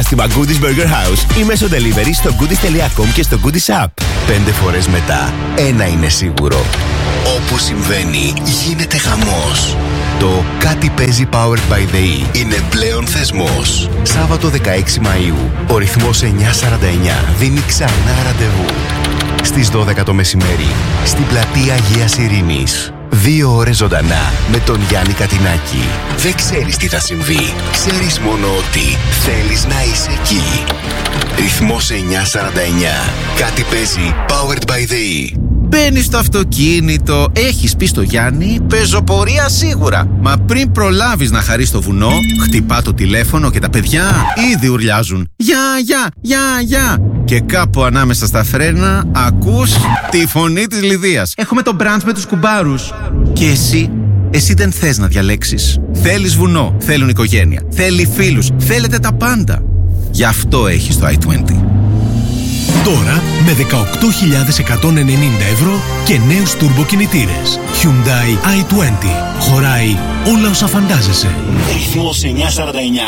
κατάστημα Goodies Burger House ή μέσω delivery στο goodies.com και στο Goodies App. 5 φορές μετά, ένα είναι σίγουρο. Όπου συμβαίνει, γίνεται χαμός. Το Κάτι παίζει Powered by the E είναι πλέον θεσμός. Σάββατο 16 Μαΐου, ο ρυθμός 949 δίνει ξανά ραντεβού. Στις 12 το μεσημέρι, στην πλατεία Αγίας Ειρήνης. 2 ώρες ζωντανά με τον Γιάννη Κατινάκη. Δεν ξέρεις τι θα συμβεί. Ξέρεις μόνο ότι θέλεις να είσαι εκεί. Ρυθμός 949. Κάτι παίζει Powered by the E. Μπαίνεις στο αυτοκίνητο, έχεις πει στο Γιάννη, πεζοπορία σίγουρα. Μα πριν προλάβεις να χαρείς το βουνό, χτυπά το τηλέφωνο και τα παιδιά ήδη ουρλιάζουν. Γεια. Και κάπου ανάμεσα στα φρένα ακούς τη φωνή της Λιδίας. Έχουμε το μπραντς με τους κουμπάρους. Και εσύ δεν θες να διαλέξεις. Θέλεις βουνό, θέλουν οικογένεια, θέλει φίλους, θέλετε τα πάντα. Γι' αυτό έχεις το i20. Τώρα με 18.190 ευρώ και νέους τουρμποκινητήρες. Hyundai i20. Χωράει όλα όσα φαντάζεσαι. Ρυθμός 949.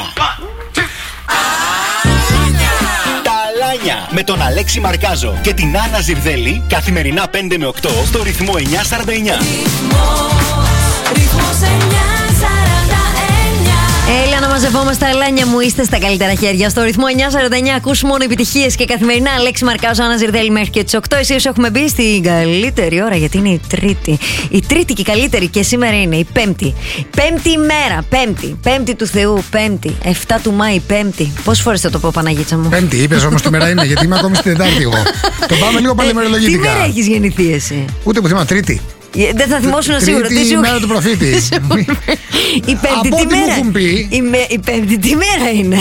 Τα Αλάνια με τον Αλέξη Μαρκάζο και την Άννα Ζιρδέλη καθημερινά 5 με 8 στο ρυθμό 949. Ρυθμός 949. Έλα να μαζευόμαστε, Αλάνια μου, είστε στα καλύτερα χέρια. Στο ρυθμό 949 ακούς μόνο επιτυχίες και καθημερινά Αλέξη Μαρκάζο, Άννα Ζιρδέλη μέχρι και τις 8. Εσείς έχουμε μπει στην καλύτερη ώρα γιατί είναι η Τρίτη. Η Τρίτη και η καλύτερη και σήμερα είναι η Πέμπτη. Πέμπτη ημέρα, Πέμπτη του Θεού, Πέμπτη, 7 του Μάη, Πέμπτη. Πόσες φορές θα το πω, Παναγίτσα μου? Πέμπτη, είπες όμως τη μέρα είναι, γιατί είμαι ακόμη στην Τετάρτη εγώ. Το πάμε λίγο πάλι μερολογητικά. Τι μέρα έχεις γεννηθεί εσύ? Ούτε που θυμάμαι, Τρίτη. Δεν θα θυμόσουν σίγουρα. Τρίτη η μέρα του προφήτη. Η Πέμπτη από τι ό,τι μου μέρα? έχουν πει. Η Πέμπτη τι μέρα είναι?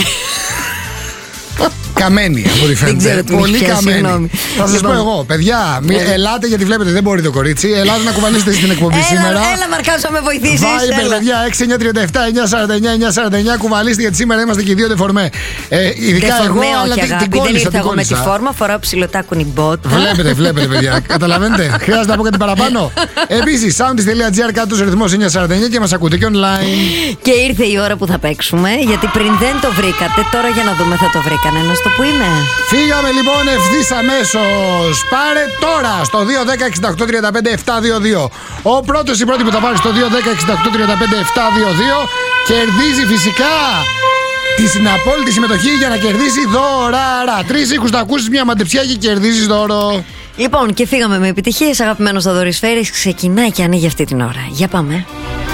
Καμένη, από ό,τι φαίνεται. Πολύ καμένη. Θα σας πω Λοιπόν. εγώ, παιδιά, ελάτε γιατί βλέπετε δεν μπορεί το κορίτσι. Ελάτε να κουβαλήσετε στην εκπομπή σήμερα. Έλα, Μαρκάζο, με βοηθήσεις. Viber, παιδιά, 6937-949-949. Κουβαλήστε γιατί σήμερα είμαστε και οι δύο δεφορμέ. Ειδικά εγώ, αλλά την κόλλησα. Δεν ήρθα εγώ με τη φόρμα, φοράω ψιλοτάκουνι μπότα. Βλέπετε, παιδιά. Καταλαβαίνετε. Χρειάζεται να πω κάτι παραπάνω. Επίσης, soundis.gr κάτω στο ρυθμό 949 και μας ακούτε και online. Και ήρθε η ώρα που θα παίξουμε, γιατί πριν δεν το βρήκατε, τώρα για να δούμε θα το βρήκανε. Να στο που είμαι. Φύγαμε λοιπόν ευθύς αμέσως. Πάρε τώρα στο 210-68-35-722. Ο πρώτος ή πρώτη που θα πάρει στο 210-68-35-722 κερδίζει φυσικά τη συναπόλυτη συμμετοχή για να κερδίσει δώραρα. 3 οίκους θα ακούσεις, μια μαντεψιά και κερδίζεις δώρο. Λοιπόν, και φύγαμε με επιτυχίες. Αγαπημένος Θοδωρής Φέρης ξεκινάει και ανοίγει αυτή την ώρα. Για πάμε.